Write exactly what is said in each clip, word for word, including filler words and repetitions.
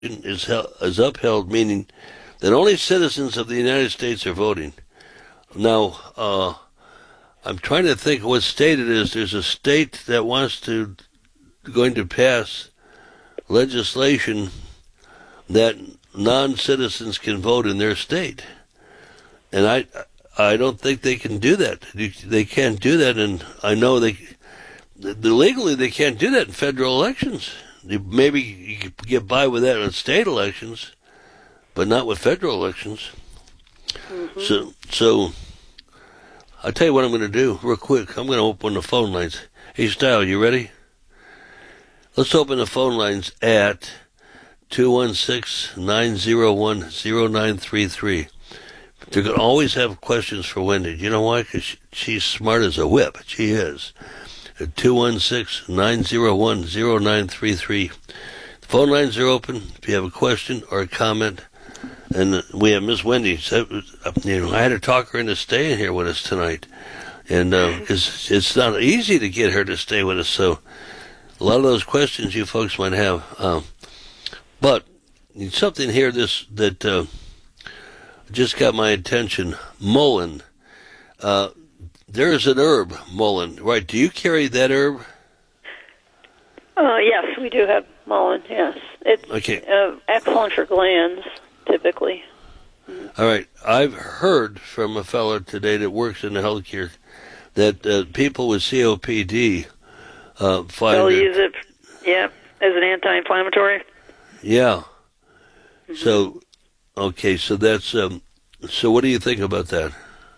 is hel- is upheld, meaning that only citizens of the United States are voting. Now, uh, I'm trying to think what state it is. There's a state that wants to going to pass legislation that non-citizens can vote in their state, and I I don't think they can do that. They can't do that, and I know they legally they can't do that in federal elections. Maybe you could get by with that in state elections, but not with federal elections. Mm-hmm. So, so I'll tell you what I'm going to do real quick. I'm going to open the phone lines. Hey, Style, you ready? Let's open the phone lines at two one six, nine zero one, zero nine three three. They're going to always have questions for Wendy. You know why? Because she, she's smart as a whip. She is. At two one six, nine zero one, zero nine three three. The phone lines are open if you have a question or a comment. And we have Miss Wendy. So, you know, I had to talk her into staying here with us tonight. And because uh, it's not easy to get her to stay with us. So a lot of those questions you folks might have. Um, but something here this that uh, just got my attention. Mullein. Uh, there is an herb, mullein, right? Do you carry that herb? Uh, yes, we do have mullein, yes. It's okay. uh, excellent for glands, typically. All right. I've heard from a fellow today that works in the healthcare that uh, people with C O P D uh, find They'll it, use it, yeah, as an anti-inflammatory. Yeah. Mm-hmm. So, okay, so that's, um, so what do you think about that?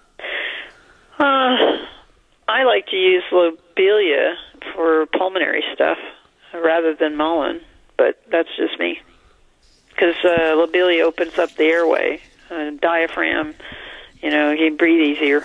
Uh, I like to use lobelia for pulmonary stuff rather than mullein, but that's just me. Because uh, lobelia opens up the airway, uh, diaphragm, you know, you can breathe easier.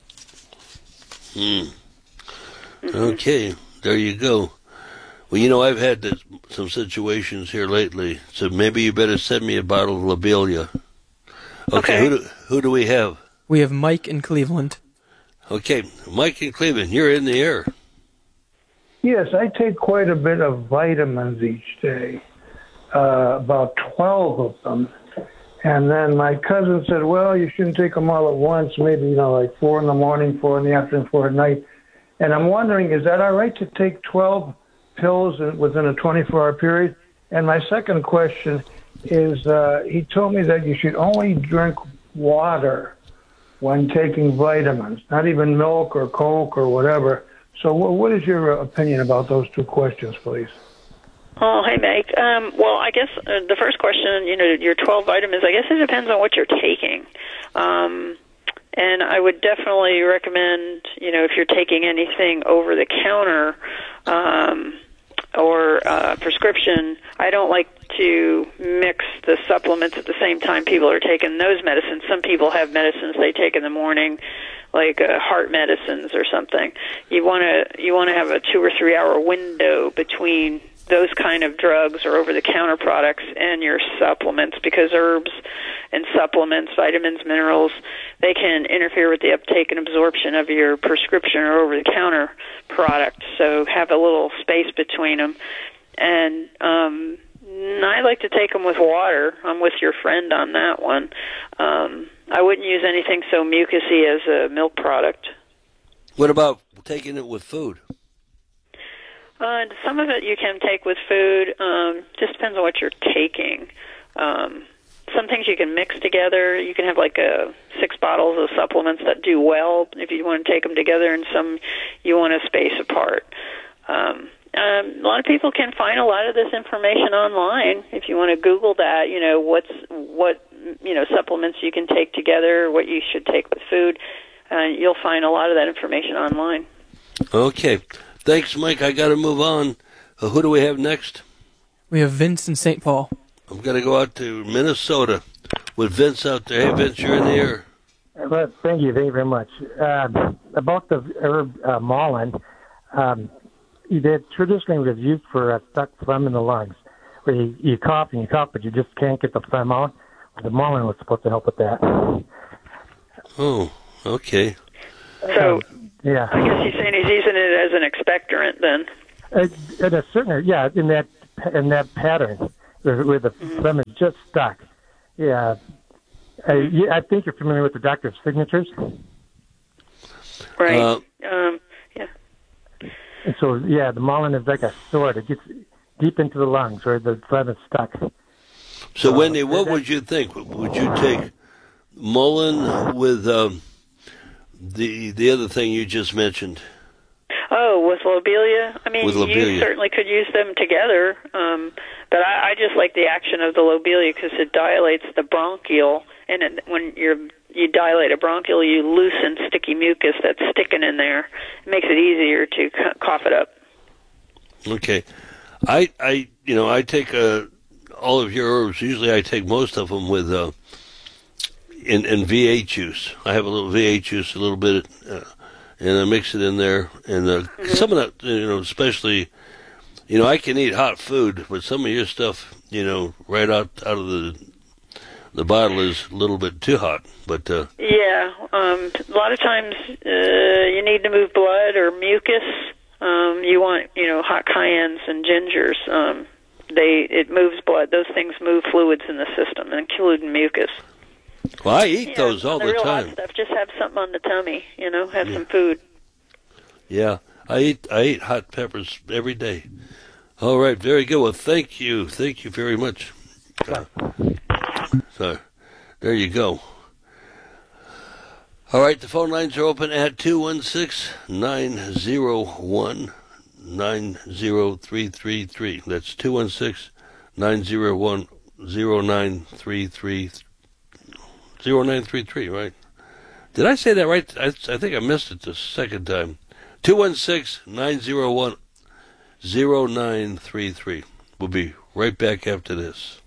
Hmm. Mm-hmm. Okay, there you go. Well, you know, I've had this, some situations here lately, so maybe you better send me a bottle of lobelia. Okay, okay. Who, do, who do we have? We have Mike in Cleveland. Okay, Mike in Cleveland, you're in the air. Yes, I take quite a bit of vitamins each day, uh, about twelve of them. And then my cousin said, well, you shouldn't take them all at once, maybe, you know, like four in the morning, four in the afternoon, four at night. And I'm wondering, is that all right to take twelve pills within a twenty-four hour period? And my second question is, uh, he told me that you should only drink water when taking vitamins, not even milk or Coke or whatever. So what is your opinion about those two questions, please? Oh, hey, Mike. Um, well, I guess uh, the first question, you know, your twelve vitamins, I guess it depends on what you're taking. Um, and I would definitely recommend, you know, if you're taking anything over the counter um, or uh, prescription, I don't like to mix the supplements at the same time people are taking those medicines. Some people have medicines they take in the morning, like uh, heart medicines or something. You want to you want to have a two or three hour window between those kind of drugs or over-the-counter products and your supplements, because herbs and supplements, vitamins, minerals, they can interfere with the uptake and absorption of your prescription or over-the-counter product. So have a little space between them. And um, I like to take them with water. I'm with your friend on that one. Um, I wouldn't use anything so mucousy as a milk product. What about taking it with food? Uh, some of it you can take with food. Um, just depends on what you're taking. Um, some things you can mix together. You can have like a, six bottles of supplements that do well if you want to take them together, and some you want to space apart. Um, um, a lot of people can find a lot of this information online. If you want to Google that, you know what's what you know supplements you can take together, what you should take with food, uh, you'll find a lot of that information online. Okay. Thanks, Mike. I got to move on. Uh, who do we have next? We have Vince in Saint Paul. I'm going to go out to Minnesota with Vince out there. Hey, Vince, you're in the air. Well, thank you. Thank you very much. Uh, about the herb uh, mullein, um, that traditionally was used for a stuck phlegm in the lungs, where you, you cough and you cough, but you just can't get the phlegm out. The mullein was supposed to help with that. Oh, okay. So, um, yeah. I guess he's saying he's using it as an expectorant then. Uh, in a certain, yeah, in that in that pattern, where, where the Mm-hmm. phlegm is just stuck. Yeah. I, you, I think you're familiar with the doctor's signatures. Right. Uh, um, yeah. And so, yeah, the Mullen is like a sword. It gets deep into the lungs where the phlegm is stuck. So, Uh, Wendy, what that- would you think? Would you take Mullen with um, the the other thing you just mentioned? Oh, with lobelia? I mean, With lobelia. you certainly could use them together, um, but I, I just like the action of the lobelia because it dilates the bronchial, and it, when you're you dilate a bronchial, you loosen sticky mucus that's sticking in there. It makes it easier to c- cough it up. Okay, I I you know I take uh, all of your herbs. Usually, I take most of them with uh, in in V eight juice. I have a little V eight juice, a little bit. Uh, And I mix it in there, and uh, Mm-hmm. some of that, you know, especially, you know, I can eat hot food, but some of your stuff, you know, right out out of the the bottle is a little bit too hot. But uh, Yeah, um, a lot of times uh, you need to move blood or mucus. Um, you want, you know, hot cayennes and gingers. Um, they it moves blood. Those things move fluids in the system, including mucus. well, I eat Yeah, those all the the real time. hot stuff. Just have something on the tummy. You know, have some food. Yeah, I eat I eat hot peppers every day. All right, very good. Well, thank you, thank you very much. Uh, so, there you go. All right, the phone lines are open at two one six, nine zero one, nine zero three three three. That's two one six, nine zero one, zero nine three three, zero nine three three, right? Did I say that right? I, I think I missed it the second time. two one six, nine zero one, zero nine three three. We'll be right back after this.